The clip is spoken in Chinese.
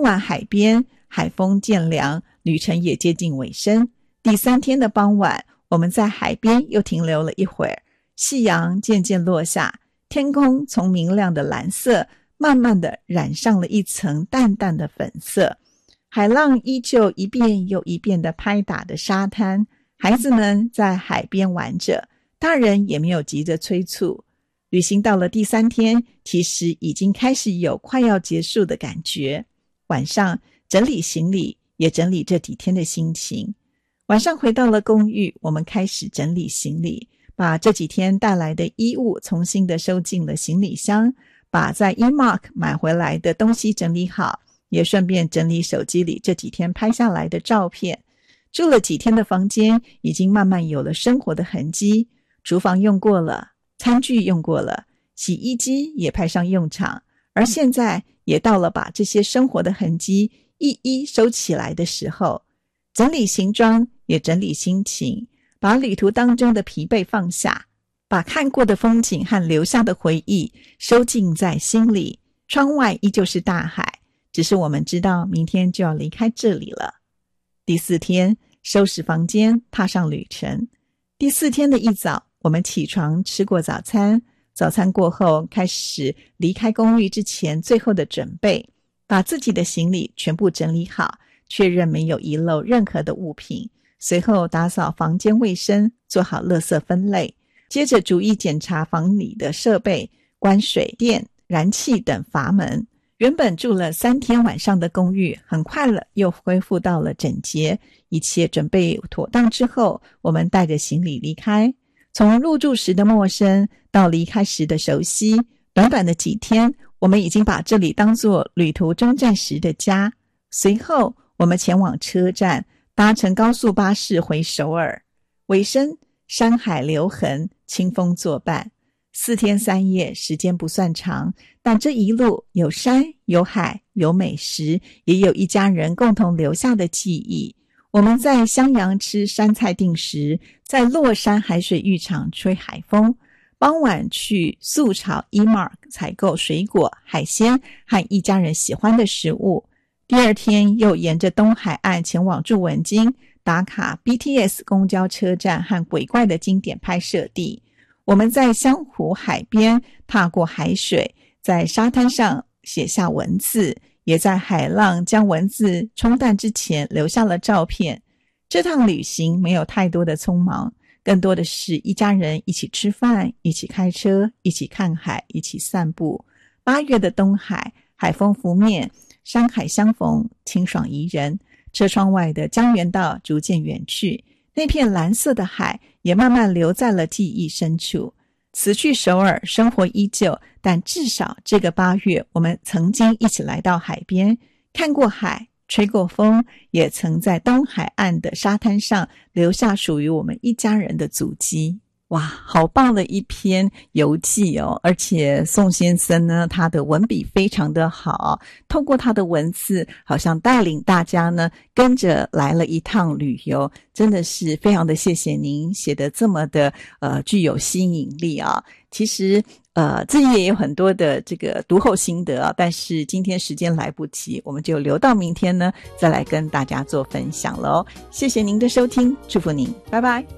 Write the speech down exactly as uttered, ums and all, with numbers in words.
晚海边，海风渐凉，旅程也接近尾声。第三天的傍晚，我们在海边又停留了一会儿，夕阳渐渐落下，天空从明亮的蓝色慢慢的染上了一层淡淡的粉色，海浪依旧一遍又一遍地拍打的沙滩，孩子们在海边玩着，大人也没有急着催促。旅行到了第三天，其实已经开始有快要结束的感觉。晚上整理行李，也整理这几天的心情。晚上回到了公寓，我们开始整理行李，把这几天带来的衣物重新的收进了行李箱，把在 E-Mark 买回来的东西整理好，也顺便整理手机里这几天拍下来的照片。住了几天的房间，已经慢慢有了生活的痕迹，厨房用过了，餐具用过了，洗衣机也派上用场，而现在也到了把这些生活的痕迹一一收起来的时候。整理行装，也整理心情，把旅途当中的疲惫放下，把看过的风景和留下的回忆收进在心里。窗外依旧是大海，只是我们知道明天就要离开这里了。第四天，收拾房间，踏上旅程。第四天的一早，我们起床吃过早餐，早餐过后开始离开公寓之前最后的准备，把自己的行李全部整理好，确认没有遗漏任何的物品，随后打扫房间卫生，做好垃圾分类，接着逐一检查房里的设备，关水电、燃气等阀门。原本住了三天晚上的公寓，很快了又恢复到了整洁。一切准备妥当之后，我们带着行李离开。从入住时的陌生到离开时的熟悉，短短的几天，我们已经把这里当作旅途终站时的家。随后我们前往车站，搭乘高速巴士回首尔。尾声，山海留痕，清风作伴。四天三夜，时间不算长，但这一路有山有海有美食，也有一家人共同留下的记忆。我们在襄阳吃山菜定食，在洛山海水浴场吹海风，傍晚去素炒 E-Mark 采购水果、海鲜和一家人喜欢的食物。第二天又沿着东海岸前往筑文京，打卡 B T S 公交车站和鬼怪的经典拍摄地。我们在湘湖海边踏过海水，在沙滩上写下文字，也在海浪将文字冲淡之前留下了照片。这趟旅行没有太多的匆忙，更多的是一家人一起吃饭，一起开车，一起看海，一起散步。八月的东海，海风拂面，山海相逢，清爽宜人。车窗外的江原道逐渐远去，那片蓝色的海也慢慢留在了记忆深处。辞去首尔，生活依旧，但至少这个八月，我们曾经一起来到海边，看过海，吹过风，也曾在东海岸的沙滩上留下属于我们一家人的足迹。哇，好棒的一篇游记哦！而且宋先生呢，他的文笔非常的好，透过他的文字，好像带领大家呢跟着来了一趟旅游，真的是非常的谢谢您写的这么的呃具有吸引力啊！其实呃自己也有很多的这个读后心得啊，但是今天时间来不及，我们就留到明天呢再来跟大家做分享了哦。谢谢您的收听，祝福您，拜拜。